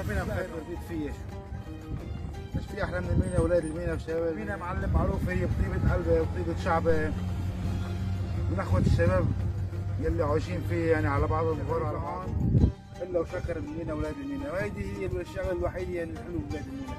فينا بخير برديت فيش. مش في احلى من المينا واولاد المينا والشباب. المينا معلم معروف هي بطيبه قلبه وطيبه شعبه من اخوه الشباب يلي عايشين فيه يعني على بعضهم بغور على بعض الا وشكر المينا واولاد المينا، وهيدي هي الشغله الوحيده يعني الحلوه ببلاد المينا.